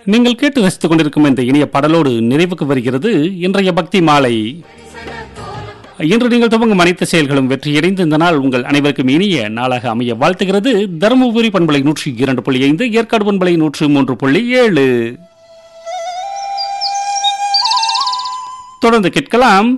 நீங்கள் கேட்டு ரசித்துக் கொண்டிருக்கும் இந்த இனிய பாடலோடு நிறைவுக்கு வருகிறது இன்றைய பக்தி மாலை. இன்று நீங்கள் துவங்கும் அனைத்து செயல்களும் வெற்றியடைந்து இந்த நாள் உங்கள் அனைவருக்கும் இனிய நாளாக அமைய வாழ்த்துகிறது. தருமபுரி பண்பலை 102.5, ஏற்காடு பண்பலை 103.7. தொடர்ந்து கேட்கலாம்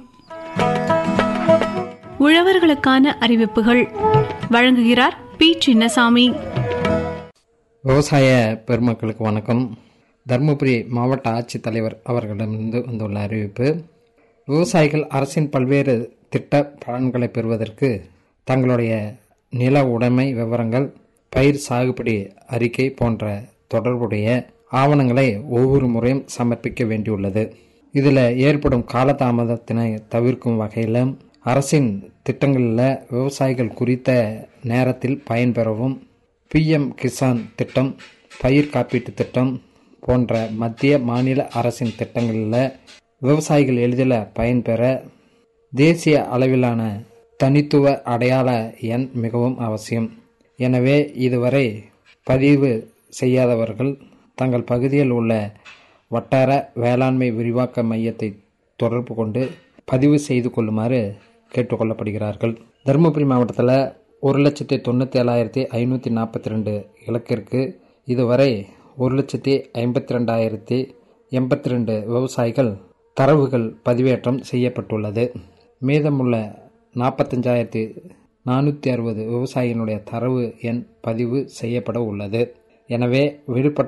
உழவர்களுக்கான அறிவிப்புகள். வழங்குகிறார் பி. சின்னசாமி. விவசாய பெருமக்களுக்கு வணக்கம். தருமபுரி மாவட்ட ஆட்சித்தலைவர் அவர்களிடமிருந்து வந்துள்ள அறிவிப்பு. விவசாயிகள் அரசின் பல்வேறு திட்ட பலன்களை பெறுவதற்கு தங்களுடைய நில உடைமை விவரங்கள், பயிர் சாகுபடி அறிக்கை போன்ற தொடர்புடைய ஆவணங்களை ஒவ்வொரு முறையும் சமர்ப்பிக்க வேண்டியுள்ளது. இதில் ஏற்படும் காலதாமதத்தினை தவிர்க்கும் வகையில் அரசின் திட்டங்களில் விவசாயிகள் குறித்த நேரத்தில் பயன்பெறவும் PM கிசான் திட்டம், பயிர் காப்பீட்டு திட்டம் போன்ற மத்திய மாநில அரசின் திட்டங்களில் விவசாயிகள் எளிதில் பயன்பெற தேசிய அளவிலான தனித்துவ அடையாள எண் மிகவும் அவசியம். எனவே இதுவரை பதிவு செய்யாதவர்கள் தங்கள் பகுதியில் உள்ள வட்டார வேளாண்மை விரிவாக்க மையத்தை தொடர்பு கொண்டு பதிவு செய்து கொள்ளுமாறு கேட்டுக்கொள்ளப்படுகிறார்கள். தருமபுரி மாவட்டத்தில் 1,97,542 இலக்கிற்கு இதுவரை 1,52,082 விவசாயிகள் தரவுகள் பதிவேற்றம் செய்யப்பட்டுள்ளது. மீதமுள்ள 45,460 விவசாயிகளுடைய தரவு எண் பதிவு செய்யப்பட உள்ளது. எனவே விடுபட்ட